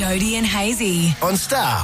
Jody and Hazy on Star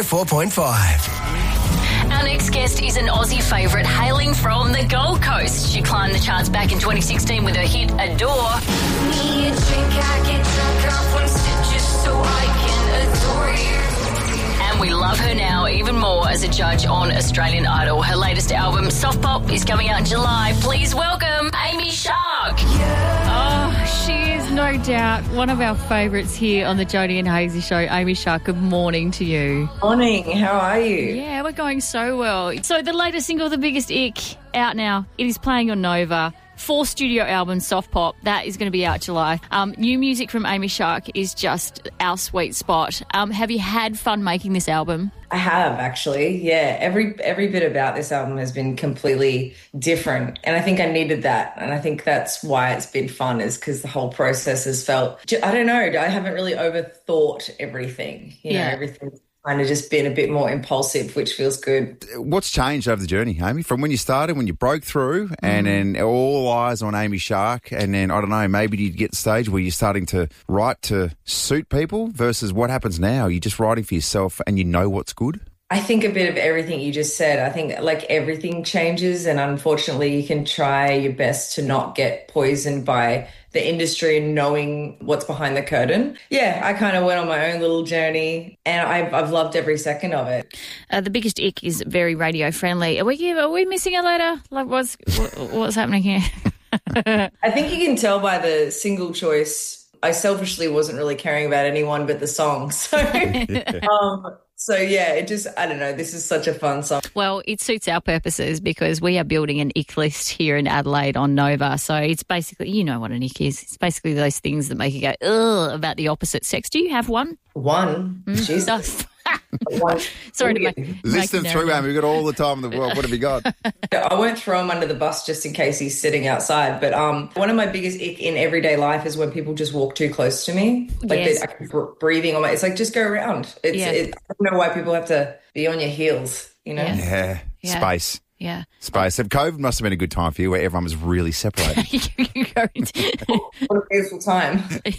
104.5. Our next guest is an Aussie favourite hailing from the Gold Coast. She climbed the charts back in 2016 with her hit Adore. Me a drink, I get drunk off one stitches so I can adore you. And we love her now even more as a judge on Australian Idol. Her latest album, Soft Pop, is coming out in July. Please welcome Amy Shark. Oh, she is no doubt one of our favourites here on the Jody and Hazy Show. Amy Shark, good morning to you. Morning, how are you? Yeah, we're going so well. So the latest single, The Biggest Ick, out now. It is playing on Nova. 4 studio albums, Soft Pop, that is going to be out July. New music from Amy Shark is just our sweet spot. Have you had fun making this album? I have, actually. Yeah, every bit about this album has been completely different, and I think I needed that, and I think that's why it's been fun, is because the whole process has felt, I don't know, I haven't really overthought everything. You know, everything's kind of just been a bit more impulsive, which feels good. What's changed over the journey, Amy? From when you started, when you broke through, and then all eyes on Amy Shark, and then, I don't know, maybe you get to the stage where you're starting to write to suit people versus what happens now? You're just writing for yourself and you know what's good? I think a bit of everything you just said. I think like everything changes, and unfortunately you can try your best to not get poisoned by the industry and knowing what's behind the curtain. Yeah, I kind of went on my own little journey, and I've loved every second of it. The Biggest Ick is very radio friendly. Are we missing a letter? Like what's happening here? I think you can tell by the single choice. I selfishly wasn't really caring about anyone but the song. So yeah, it just, I don't know, this is such a fun song. Well, it suits our purposes because we are building an ick list here in Adelaide on Nova. So it's basically, you know what an ick is. It's basically those things that make you go, ugh, about the opposite sex. Do you have one? One? Jesus. Sorry to make List them through, Amy. We've got all the time in the world. What have you got? I won't throw him under the bus just in case he's sitting outside. But one of my biggest ick in everyday life is when people just walk too close to me. Like breathing on my... It's like, just go around. I don't know why people have to be on your heels, you know? Yeah. Space. Yeah. Space. So COVID must have been a good time for you where everyone was really separated. What a beautiful time.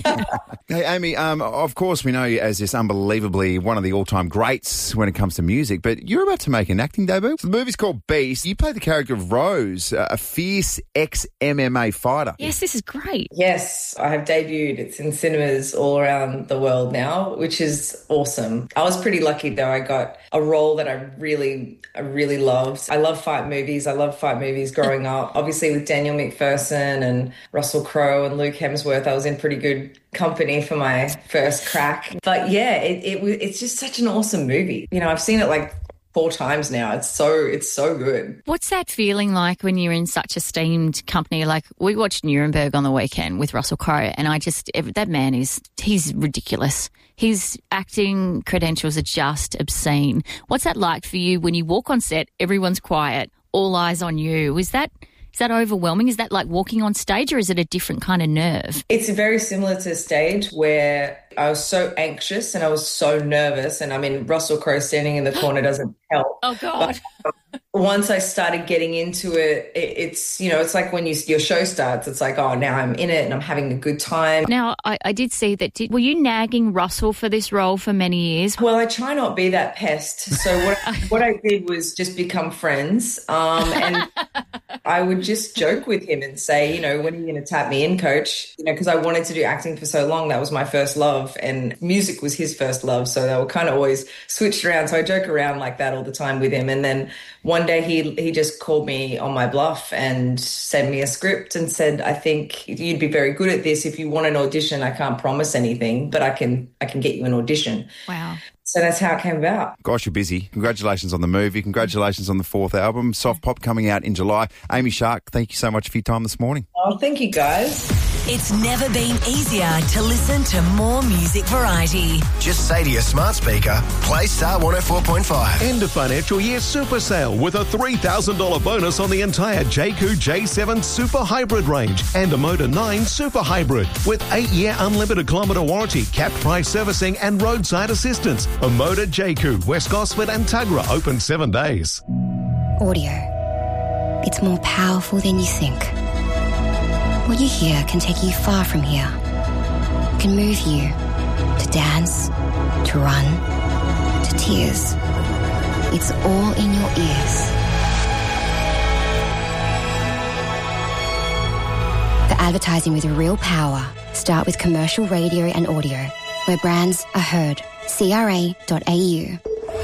Hey, Amy, of course we know you as this unbelievably one of the all-time greats when it comes to music, but you're about to make an acting debut. So the movie's called Beast. You play the character of Rose, a fierce ex-MMA fighter. Yes, this is great. Yes, I have debuted. It's in cinemas all around the world now, which is awesome. I was pretty lucky, though. I got a role that I really loved. I love fight movies. I loved fight movies growing up. Obviously with Daniel McPherson and Russell Crowe and Luke Hemsworth, I was in pretty good company for my first crack. But yeah, it's just such an awesome movie. You know, I've seen it like 4 times now. It's so good. What's that feeling like when you're in such esteemed company? Like, we watched Nuremberg on the weekend with Russell Crowe, and that man he's ridiculous. His acting credentials are just obscene. What's that like for you when you walk on set, everyone's quiet, all eyes on you? Is that overwhelming? Is that like walking on stage, or is it a different kind of nerve? It's very similar to stage where I was so anxious and I was so nervous, and I mean, Russell Crowe standing in the corner doesn't help. Oh, God. But once I started getting into it, it's, you know, it's like when your show starts, it's like, oh, now I'm in it and I'm having a good time. Now, I did see that. Were you nagging Russell for this role for many years? Well, I try not be that pest. So what I did was just become friends, and I would just joke with him and say, you know, when are you going to tap me in, coach? You know, because I wanted to do acting for so long. That was my first love, and music was his first love. So they were kind of always switched around. So I joke around like that all the time with him. And then one day he just called me on my bluff and sent me a script and said, I think you'd be very good at this. If you want an audition, I can't promise anything, but I can get you an audition. Wow. So that's how it came about. Gosh, you're busy. Congratulations on the movie. Congratulations on the 4th album, Soft Pop, coming out in July. Amy Shark, thank you so much for your time this morning. Oh, thank you, guys. It's never been easier to listen to more music variety. Just say to your smart speaker, play Star 104.5. End of financial year super sale with a $3,000 bonus on the entire JQ J7 Super Hybrid range and a Motor 9 Super Hybrid with 8-year unlimited kilometre warranty, capped price servicing and roadside assistance. A Motor JQ, West Gosford and Tuggerah, open 7 days. Audio. It's more powerful than you think. What you hear can take you far from here. Can move you. to dance, to run, to tears. It's all in your ears. For advertising with real power, start with commercial radio and audio, where brands are heard. CRA.au.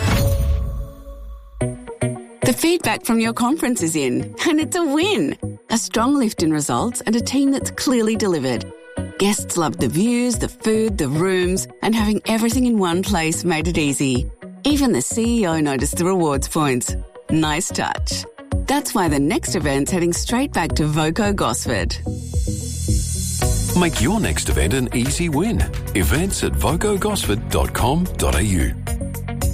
The feedback from your conference is in, and it's a win. A strong lift in results and a team that's clearly delivered. Guests loved the views, the food, the rooms, and having everything in one place made it easy. Even the CEO noticed the rewards points. Nice touch. That's why the next event's heading straight back to Voco Gosford. Make your next event an easy win. Events at vocogosford.com.au.